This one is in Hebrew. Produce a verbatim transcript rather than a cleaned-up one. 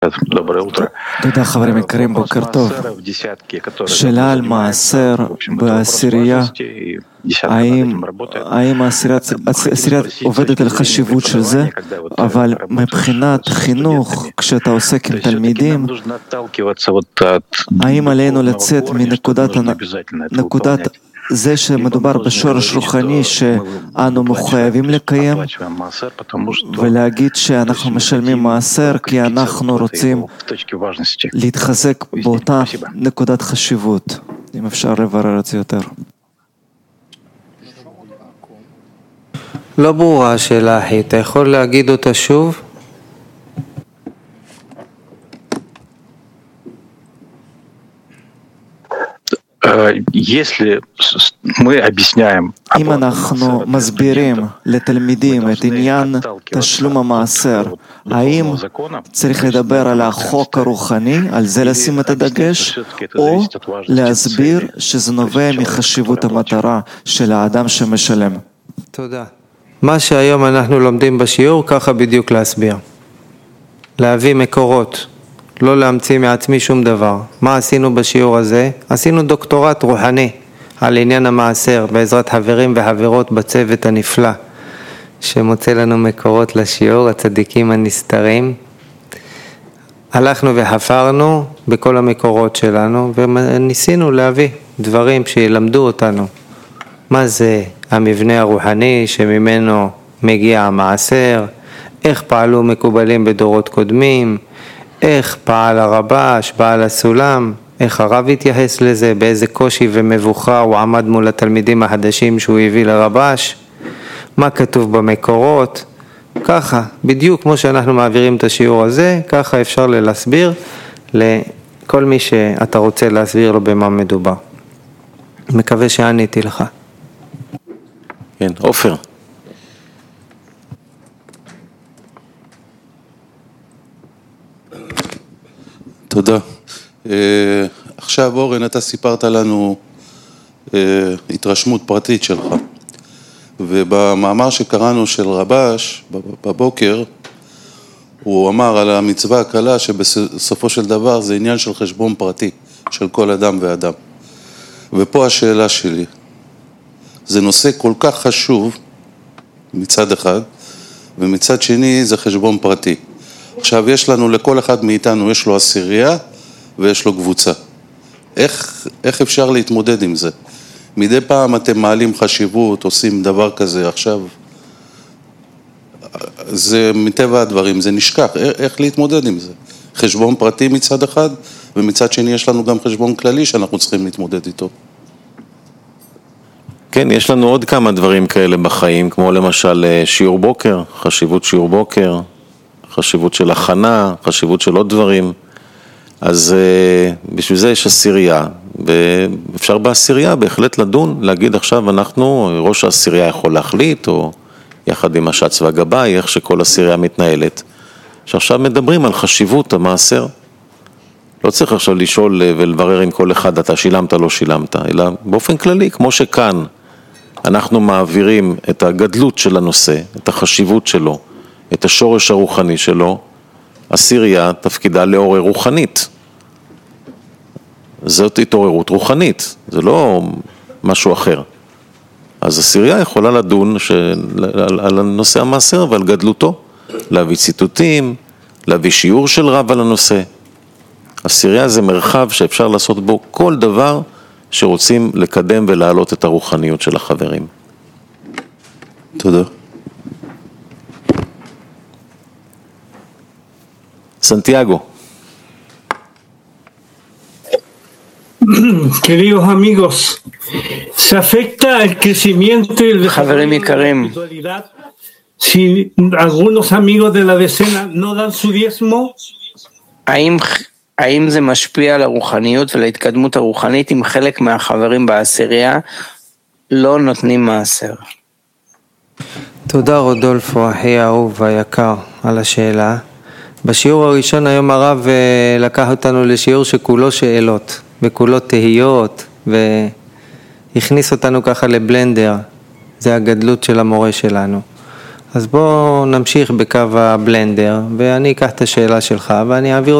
Доброе утро. תודה חברים יקרים, בוקר טוב. שאלה על מעשר בעשירייה, האם העשירייה עובדת על חשיבות של זה, אבל מבחינת חינוך, כשאתה עוסק עם תלמידים, האם עלינו לצאת מנקודת זה שמדובר בשורש רוחני שאנו מחויבים לקיים ולהגיד שאנחנו משלמים מעשר כי אנחנו רוצים להתחזק באותה נקודת חשיבות. אם אפשר לברר את זה יותר. לא ברורה השאלה, אחי. אתה יכול להגיד אותה שוב? אם אנחנו מסבירים לתלמידים את עניין תשלום המעשר, האם צריך לדבר על החוק הרוחני, על זה לשים את הדגש, או להסביר שזה נובע מחשיבות המטרה של האדם שמשלם? תודה. מה שהיום אנחנו לומדים בשיעור, ככה בדיוק להסביר. להביא מקורות. לא להמציא מעצמי שום דבר. מה עשינו בשיעור הזה? עשינו דוקטורט רוחני על עניין המעשר בעזרת חברים וחברות בצוות הנפלא שמוצא לנו מקורות לשיעור, הצדיקים הנסתרים. הלכנו וחפרנו בכל המקורות שלנו וניסינו להביא דברים שילמדו אותנו. מה זה המבנה הרוחני שממנו מגיע המעשר, איך פעלו מקובלים בדורות קודמים, איך פעל הרבש, בעל הסולם, איך הרב התייחס לזה, באיזה קושי ומבוכה הוא עמד מול התלמידים החדשים שהוא הביא לרבש, מה כתוב במקורות, ככה, בדיוק כמו שאנחנו מעבירים את השיעור הזה, ככה אפשר להסביר לכל מי שאתה רוצה להסביר לו במה מדובר. מקווה שעניתי לך. כן, עופר. תודה. Uh, עכשיו אורן, אתה סיפרת לנו uh, התרשמות פרטית שלך, ובמאמר שקראנו של רבש בבוקר, הוא אמר על המצווה הקלה שבסופו של דבר זה עניין של חשבון פרטי של כל אדם ואדם. ופה השאלה שלי, זה נושא כל כך חשוב מצד אחד, ומצד שני זה חשבון פרטי. עכשיו יש לנו, לכל אחד מאיתנו יש לו עשירייה ויש לו קבוצה. איך, איך אפשר להתמודד עם זה? מדי פעם אתם מעלים חשיבות, עושים דבר כזה, עכשיו זה מטבע הדברים, זה נשכח, איך, איך להתמודד עם זה? חשבון פרטי מצד אחד, ומצד שני יש לנו גם חשבון כללי שאנחנו צריכים להתמודד איתו. כן, יש לנו עוד כמה דברים כאלה בחיים, כמו למשל שיעור בוקר, חשיבות שיעור בוקר, חשיבות של הכנה, חשיבות של עוד דברים. אז בשביל זה יש עשירייה, ואפשר בעשירייה בהחלט לדון, להגיד עכשיו אנחנו, ראש העשירייה יכול להחליט, או יחד עם השץ והגבאי, איך שכל עשירייה מתנהלת, שעכשיו מדברים על חשיבות המעשר. לא צריך עכשיו לשאול ולברר עם כל אחד, אתה שילמת, לא שילמת, אלא באופן כללי, כמו שכאן, אנחנו מעבירים את הגדלות של הנושא, את החשיבות שלו, את השורש הרוחני שלו, עשירייה תפקידה לעורר רוחנית. זאת התעוררות רוחנית, זה לא משהו אחר. אז עשירייה יכולה לדון של, על, על הנושא המעשר ועל גדלותו, להביא ציטוטים, להביא שיעור של רב על הנושא. עשירייה זה מרחב שאפשר לעשות בו כל דבר שרוצים לקדם ולהעלות את הרוחניות של החברים. תודה. Santiago. Queridos amigos, ¿se afecta el crecimiento y el desarrollo de la espiritualidad si algunos amigos de la decena no dan su diezmo? האם, האם זה משפיע על הרוחניות ולהתקדמות הרוחנית אם חלק מהחברים בעשירייה לא נותנים מעשר? תודה רודולפו, אחי האהוב והיקר, על השאלה. בשיעור הראשון היום הרב לקח אותנו לשיעור שכולו שאלות וכולו תהיות והכניס אותנו ככה לבלנדר, זה הגדלות של המורה שלנו. אז בואו נמשיך בקו הבלנדר, ואני אקח את השאלה שלך ואני אעביר